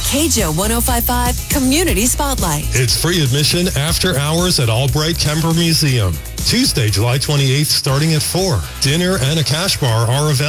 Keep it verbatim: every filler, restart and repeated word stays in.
K J O one oh five point five Community Spotlight. It's free admission after hours at Albright Kemper Museum. Tuesday, July twenty-eighth, starting at four. Dinner and a cash bar are available.